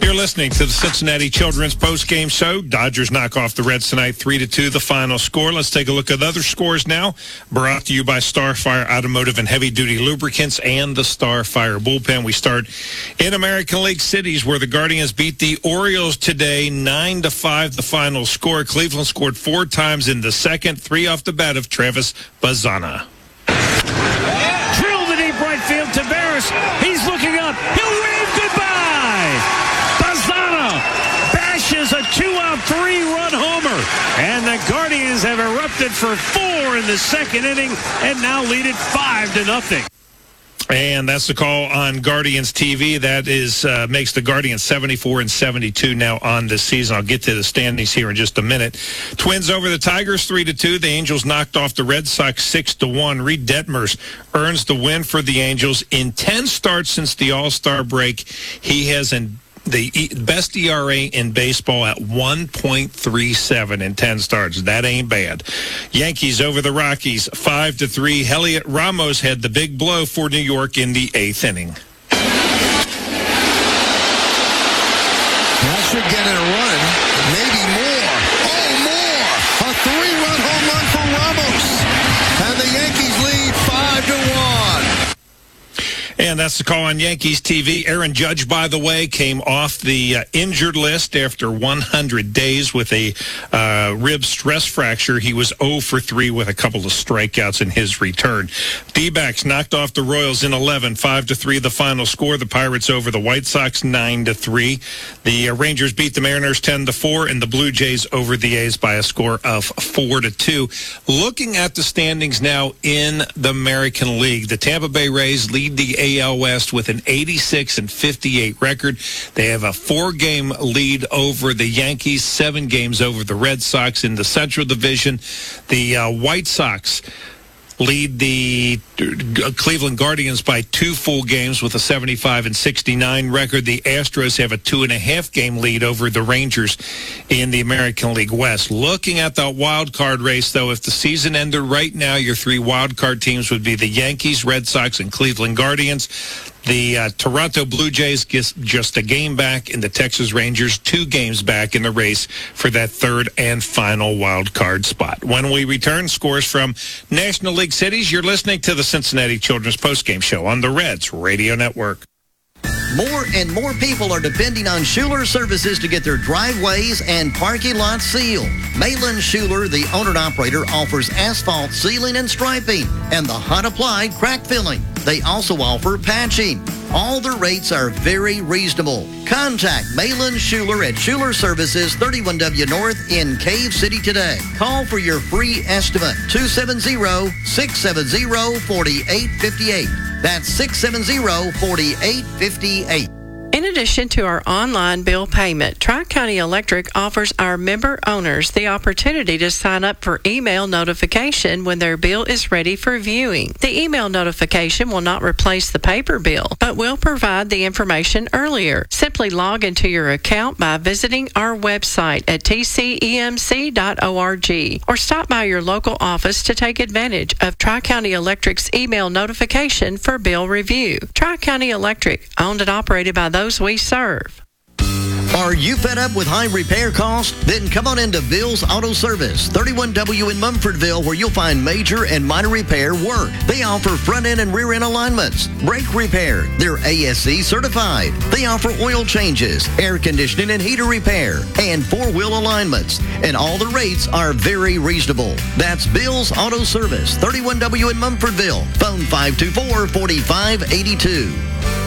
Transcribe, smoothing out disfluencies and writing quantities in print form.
You're listening to the Cincinnati Children's Postgame Show. Dodgers knock off the Reds tonight, 3-2, the final score. Let's take a look at other scores now. Brought to you by Starfire Automotive and Heavy Duty Lubricants and the Starfire Bullpen. We start in American League cities where the Guardians beat the Orioles today, 9-5, the final score. Cleveland scored 4 times in the second, 3 off the bat of Travis Bazzana. Drill the deep right field to Barris. He's looking up. He'll wave goodbye. Bazzana bashes a 2-out, 3-run homer. And the Guardians have erupted for 4 in the second inning and now lead it 5-0. And that's the call on Guardians TV. That is makes the Guardians 74-72 now on this season. I'll get to the standings here in just a minute. Twins over the Tigers 3-2. The Angels knocked off the Red Sox 6-1. Reed Detmers earns the win for the Angels. In 10 starts since the All-Star break, he has the best ERA in baseball at 1.37 in 10 starts. That ain't bad. Yankees over the Rockies 5-3. Heliot Ramos had the big blow for New York in the 8th inning. That should get it a run. Maybe more. Oh, more. A 3-run home run for Ramos. And the Yankees lead 5-1. And that's the call on Yankees TV. Aaron Judge, by the way, came off the injured list after 100 days with a rib stress fracture. He was 0 for 3 with a couple of strikeouts in his return. D-backs knocked off the Royals in 11, 5-3 the final score. The Pirates over the White Sox 9-3. The Rangers beat the Mariners 10-4, and the Blue Jays over the A's by a score of 4-2. Looking at the standings now in the American League, the Tampa Bay Rays lead the AL West with an 86-58 record. They have a 4-game lead over the Yankees, 7 games over the Red Sox in the Central Division. The White Sox lead the Cleveland Guardians by 2 full games with a 75-69 record. The Astros have a 2.5-game lead over the Rangers in the American League West. Looking at the wild card race, though, if the season ended right now, your 3 wild card teams would be the Yankees, Red Sox, and Cleveland Guardians. The Toronto Blue Jays get just a game back, and the Texas Rangers 2 games back in the race for that 3rd and final wild card spot. When we return, scores from National League cities. You're listening to the Cincinnati Children's Postgame Show on the Reds Radio Network. More and more people are depending on Schuler Services to get their driveways and parking lots sealed. Malin Schuler, the owner and operator, offers asphalt sealing and striping and the hot applied crack filling. They also offer patching. All their rates are very reasonable. Contact Malin Schuler at Schuler Services, 31W North in Cave City today. Call for your free estimate, 270-670-4858. That's 670-4858. In addition to our online bill payment, Tri-County Electric offers our member owners the opportunity to sign up for email notification when their bill is ready for viewing. The email notification will not replace the paper bill, but will provide the information earlier. Simply log into your account by visiting our website at tcemc.org or stop by your local office to take advantage of Tri-County Electric's email notification for bill review. Tri-County Electric, owned and operated by those we serve. Are you fed up with high repair costs? Then come on into Bill's Auto Service, 31W in Mumfordville, where you'll find major and minor repair work. They offer front end and rear end alignments, brake repair. They're ASC certified. They offer oil changes, air conditioning and heater repair, and 4-wheel alignments. And all the rates are very reasonable. That's Bill's Auto Service, 31W in Mumfordville. Phone 524-4582.